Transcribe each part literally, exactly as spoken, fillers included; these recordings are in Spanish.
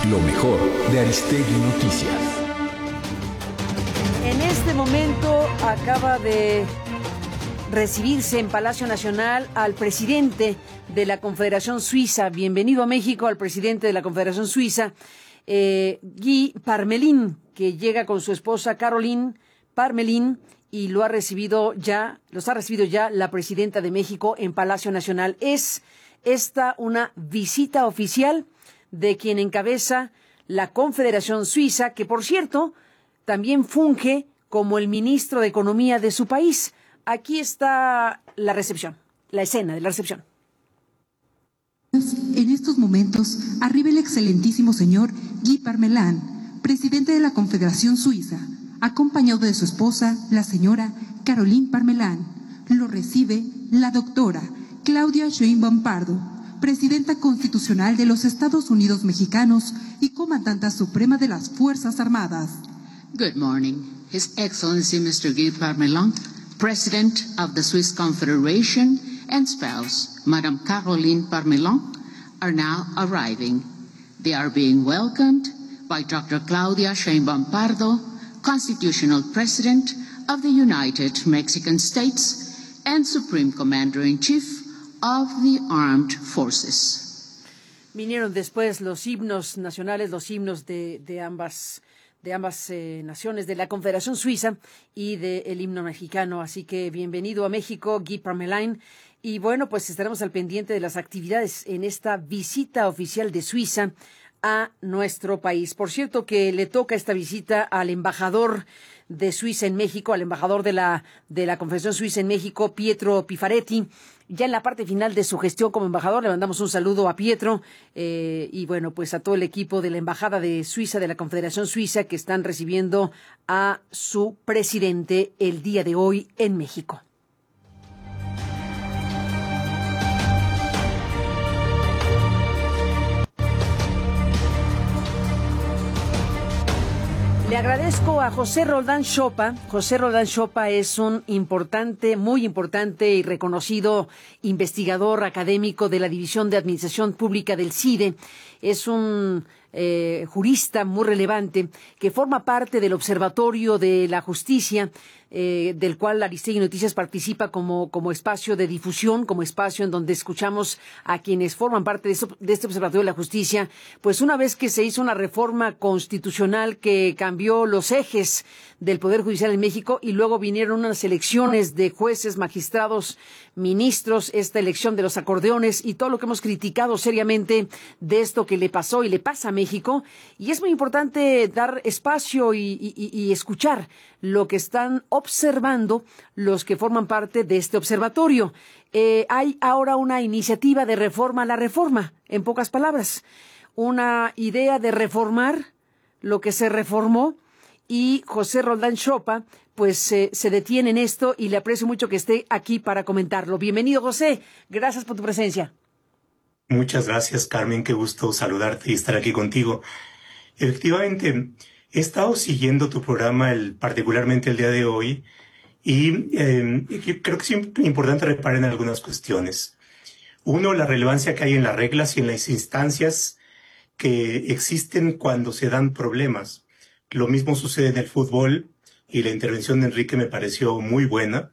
Lo mejor de Aristegui Noticias. En este momento acaba de recibirse en Palacio Nacional al presidente de la Confederación Suiza. Bienvenido a México al presidente de la Confederación Suiza, eh, Guy Parmelin, que llega con su esposa Caroline Parmelin y lo ha recibido ya, los ha recibido ya la presidenta de México en Palacio Nacional. Es esta una visita oficial de quien encabeza la Confederación Suiza, que por cierto también funge como el ministro de Economía de su país. Aquí está la recepción, la escena de la recepción. En estos momentos arriba el excelentísimo señor Guy Parmelin, presidente de la Confederación Suiza, acompañado de su esposa, la señora Caroline Parmelin. Lo recibe la doctora Claudia Sheinbaum Pardo, presidenta constitucional de los Estados Unidos mexicanos y comandante suprema de las Fuerzas Armadas. Good morning. His Excellency Mister Guy Parmelin, President of the Swiss Confederation, and spouse, Madame Caroline Parmelin, are now arriving. They are being welcomed by Doctor Claudia Sheinbaum Pardo, Constitutional President of the United Mexican States and Supreme Commander-in-Chief of the Armed Forces. Vinieron después los himnos nacionales, los himnos de, de ambas de ambas eh, naciones, de la Confederación Suiza y del himno mexicano. Así que bienvenido a México, Guy Parmelin. Y bueno, pues estaremos al pendiente de las actividades en esta visita oficial de Suiza a nuestro país. Por cierto, que le toca esta visita al embajador de Suiza en México, al embajador de la de la Confederación Suiza en México, Pietro Pifaretti. Ya en la parte final de su gestión como embajador, le mandamos un saludo a Pietro eh, y bueno, pues a todo el equipo de la Embajada de Suiza, de la Confederación Suiza, que están recibiendo a su presidente el día de hoy en México. Le agradezco a José Roldán Chopa. José Roldán Chopa es un importante, muy importante y reconocido investigador académico de la División de Administración Pública del CIDE. Es un eh, jurista muy relevante que forma parte del Observatorio de la Justicia, eh, del cual Aristegui Noticias participa como, como espacio de difusión, como espacio en donde escuchamos a quienes forman parte de, eso, de este Observatorio de la Justicia. Pues una vez que se hizo una reforma constitucional que cambió los ejes del Poder Judicial en México y luego vinieron unas elecciones de jueces, magistrados, ministros, esta elección de los acordeones y todo lo que hemos criticado seriamente de esto que le pasó y le pasa a México. Y es muy importante dar espacio y, y, y escuchar lo que están observando los que forman parte de este observatorio. Eh, hay ahora una iniciativa de reforma a la reforma, en pocas palabras. Una idea de reformar lo que se reformó, y José Roldán Chopa pues eh, se detiene en esto y le aprecio mucho que esté aquí para comentarlo. Bienvenido, José. Gracias por tu presencia. Muchas gracias, Carmen. Qué gusto saludarte y estar aquí contigo. Efectivamente, he estado siguiendo tu programa, el, particularmente el día de hoy, y eh, creo que es importante reparar en algunas cuestiones. Uno, la relevancia que hay en las reglas y en las instancias que existen cuando se dan problemas. Lo mismo sucede en el fútbol y la intervención de Enrique me pareció muy buena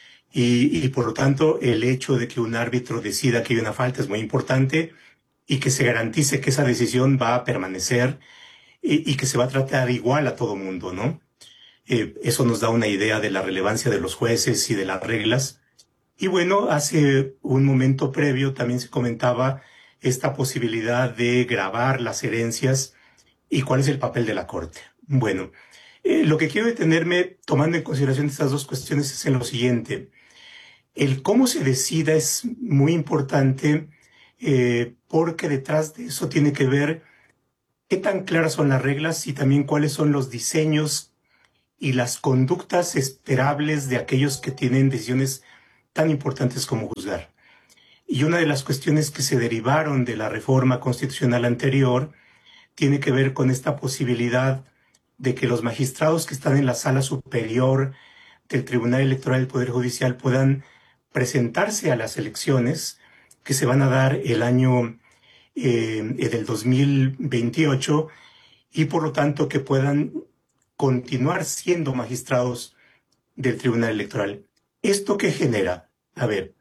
y, y por lo tanto el hecho de que un árbitro decida que hay una falta es muy importante y que se garantice que esa decisión va a permanecer y, y que se va a tratar igual a todo mundo, ¿no? Eh, eso nos da una idea de la relevancia de los jueces y de las reglas. Y bueno, hace un momento previo también se comentaba esta posibilidad de grabar las herencias y cuál es el papel de la Corte. Bueno, eh, lo que quiero detenerme tomando en consideración estas dos cuestiones es en lo siguiente. El cómo se decida es muy importante eh, porque detrás de eso tiene que ver qué tan claras son las reglas y también cuáles son los diseños y las conductas esperables de aquellos que tienen decisiones tan importantes como juzgar. Y una de las cuestiones que se derivaron de la reforma constitucional anterior tiene que ver con esta posibilidad de que los magistrados que están en la sala superior del Tribunal Electoral del Poder Judicial puedan presentarse a las elecciones que se van a dar el año eh, en el dos mil veintiocho y por lo tanto que puedan continuar siendo magistrados del Tribunal Electoral. ¿Esto qué genera? A ver,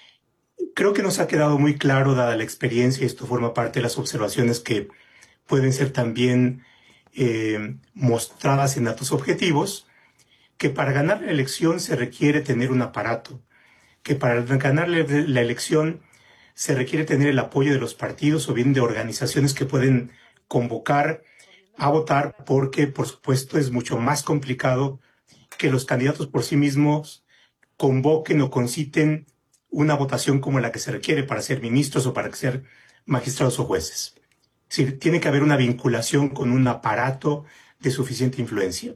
creo que nos ha quedado muy claro, dada la experiencia, y esto forma parte de las observaciones que pueden ser también eh, mostradas en datos objetivos, que para ganar la elección se requiere tener un aparato, que para ganar la elección se requiere tener el apoyo de los partidos o bien de organizaciones que pueden convocar a votar, porque por supuesto es mucho más complicado que los candidatos por sí mismos convoquen o conciten una votación como la que se requiere para ser ministros o para ser magistrados o jueces. Es decir, tiene que haber una vinculación con un aparato de suficiente influencia.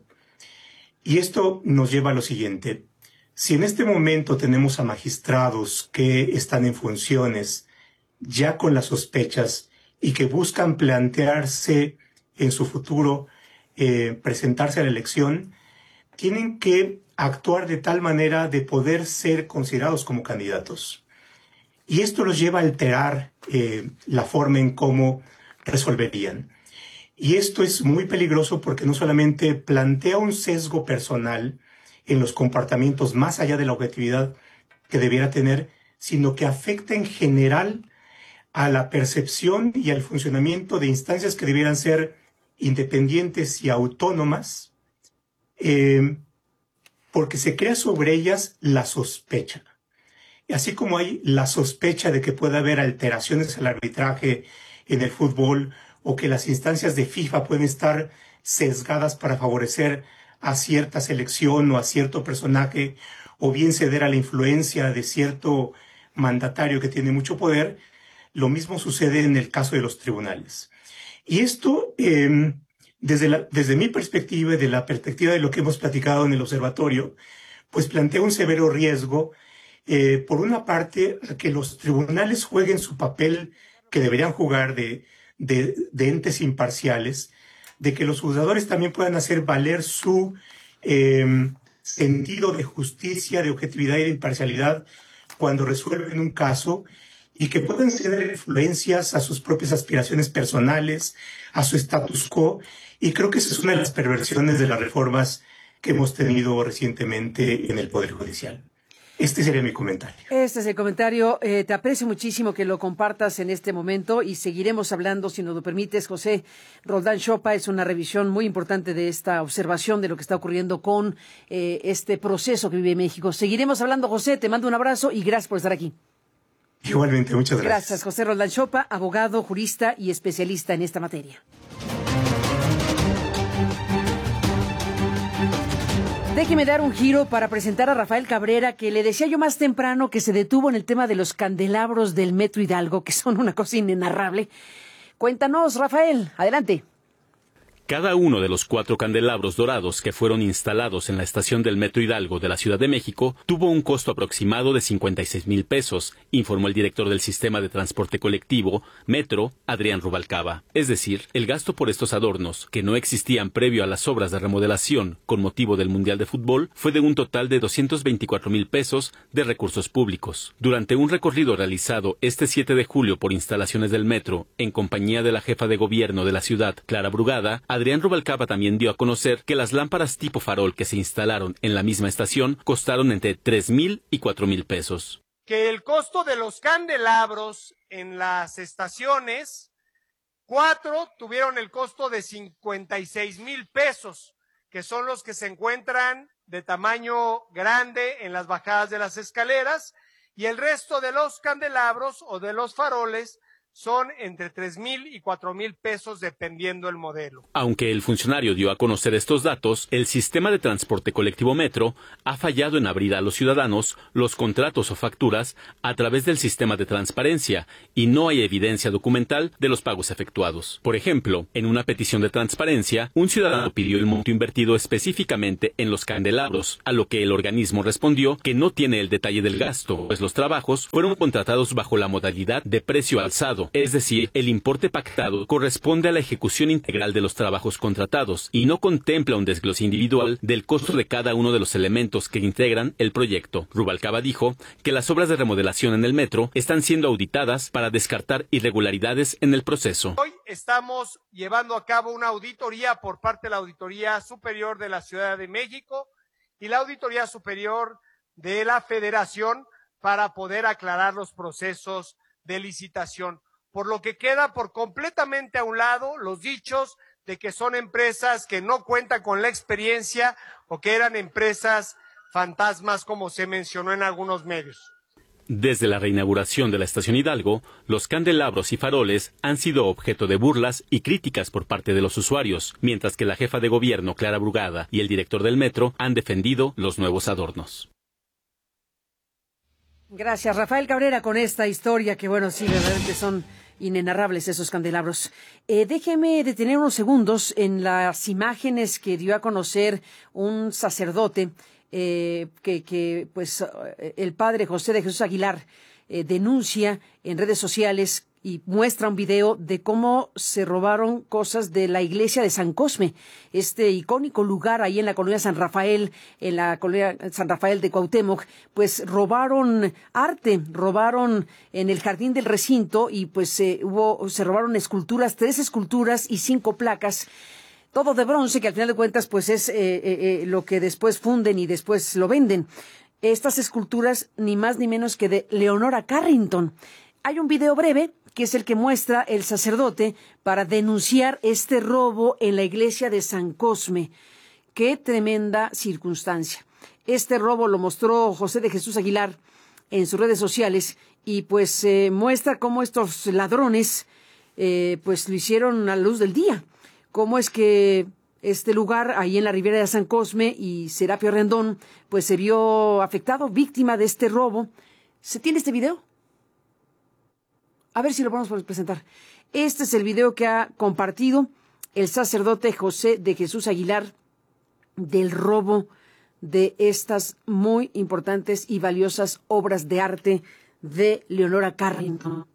Y esto nos lleva a lo siguiente. Si en este momento tenemos a magistrados que están en funciones ya con las sospechas y que buscan plantearse en su futuro eh, presentarse a la elección, tienen que actuar de tal manera de poder ser considerados como candidatos. Y esto los lleva a alterar eh, la forma en cómo resolverían. Y esto es muy peligroso porque no solamente plantea un sesgo personal en los comportamientos más allá de la objetividad que debiera tener, sino que afecta en general a la percepción y al funcionamiento de instancias que debieran ser independientes y autónomas, eh, porque se crea sobre ellas la sospecha. Y así como hay la sospecha de que pueda haber alteraciones al arbitraje en el fútbol o que las instancias de FIFA pueden estar sesgadas para favorecer a cierta selección o a cierto personaje o bien ceder a la influencia de cierto mandatario que tiene mucho poder, lo mismo sucede en el caso de los tribunales. Y esto, eh, desde, la, desde mi perspectiva y de la perspectiva de lo que hemos platicado en el observatorio, pues plantea un severo riesgo, eh, por una parte, a que los tribunales jueguen su papel que deberían jugar de, de, de entes imparciales, de que los juzgadores también puedan hacer valer su eh, sentido de justicia, de objetividad y de imparcialidad cuando resuelven un caso, y que puedan ceder influencias a sus propias aspiraciones personales, a su status quo, y creo que esa es una de las perversiones de las reformas que hemos tenido recientemente en el Poder Judicial. Este sería mi comentario. Este es el comentario. Eh, te aprecio muchísimo que lo compartas en este momento y seguiremos hablando, si nos lo permites, José Roldán Chopa. Es una revisión muy importante de esta observación de lo que está ocurriendo con eh, este proceso que vive México. Seguiremos hablando, José. Te mando un abrazo y gracias por estar aquí. Igualmente, muchas gracias. Gracias, José Roldán Chopa, abogado, jurista y especialista en esta materia. Déjeme dar un giro para presentar a Rafael Cabrera, que le decía yo más temprano que se detuvo en el tema de los candelabros del Metro Hidalgo, que son una cosa inenarrable. Cuéntanos, Rafael, adelante. Cada uno de los cuatro candelabros dorados que fueron instalados en la estación del Metro Hidalgo de la Ciudad de México tuvo un costo aproximado de cincuenta y seis mil pesos, informó el director del Sistema de Transporte Colectivo, Metro, Adrián Rubalcaba. Es decir, el gasto por estos adornos, que no existían previo a las obras de remodelación con motivo del Mundial de Fútbol, fue de un total de doscientos veinticuatro mil pesos de recursos públicos. Durante un recorrido realizado este siete de julio por instalaciones del Metro, en compañía de la jefa de gobierno de la ciudad, Clara Brugada, Adrián Rubalcaba también dio a conocer que las lámparas tipo farol que se instalaron en la misma estación costaron entre tres mil y cuatro mil pesos. Que el costo de los candelabros en las estaciones, cuatro tuvieron el costo de cincuenta y seis mil pesos, que son los que se encuentran de tamaño grande en las bajadas de las escaleras, y el resto de los candelabros o de los faroles son entre tres mil y cuatro mil pesos dependiendo el modelo. Aunque el funcionario dio a conocer estos datos, el sistema de transporte colectivo Metro ha fallado en abrir a los ciudadanos los contratos o facturas a través del sistema de transparencia y no hay evidencia documental de los pagos efectuados. Por ejemplo, en una petición de transparencia, un ciudadano pidió el monto invertido específicamente en los candelabros, a lo que el organismo respondió que no tiene el detalle del gasto, pues los trabajos fueron contratados bajo la modalidad de precio alzado adelantado, es decir, el importe pactado corresponde a la ejecución integral de los trabajos contratados y no contempla un desglose individual del costo de cada uno de los elementos que integran el proyecto. Rubalcaba dijo que las obras de remodelación en el metro están siendo auditadas para descartar irregularidades en el proceso. Hoy estamos llevando a cabo una auditoría por parte de la Auditoría Superior de la Ciudad de México y la Auditoría Superior de la Federación para poder aclarar los procesos de licitación, por lo que queda por completamente a un lado los dichos de que son empresas que no cuentan con la experiencia o que eran empresas fantasmas, como se mencionó en algunos medios. Desde la reinauguración de la Estación Hidalgo, los candelabros y faroles han sido objeto de burlas y críticas por parte de los usuarios, mientras que la jefa de gobierno, Clara Brugada, y el director del metro han defendido los nuevos adornos. Gracias, Rafael Cabrera, con esta historia que, bueno, sí, verdaderamente son inenarrables esos candelabros. Eh, déjeme detener unos segundos en las imágenes que dio a conocer un sacerdote eh, que, que, pues, el padre José de Jesús Aguilar eh, denuncia en redes sociales y muestra un video de cómo se robaron cosas de la iglesia de San Cosme, este icónico lugar ahí en la colonia San Rafael, en la colonia San Rafael de Cuauhtémoc. Pues robaron arte, robaron en el jardín del recinto y pues eh, hubo, se robaron esculturas, tres esculturas y cinco placas, todo de bronce, que al final de cuentas pues es eh, eh, eh, lo que después funden y después lo venden. Estas esculturas ni más ni menos que de Leonora Carrington. Hay un video breve que es el que muestra el sacerdote para denunciar este robo en la iglesia de San Cosme. ¡Qué tremenda circunstancia! Este robo lo mostró José de Jesús Aguilar en sus redes sociales y pues eh, muestra cómo estos ladrones eh, pues lo hicieron a la luz del día. Cómo es que este lugar, ahí en la ribera de San Cosme y Serapio Rendón, pues se vio afectado, víctima de este robo. ¿Se tiene este video? A ver si lo podemos presentar. Este es el video que ha compartido el sacerdote José de Jesús Aguilar del robo de estas muy importantes y valiosas obras de arte de Leonora Carrington.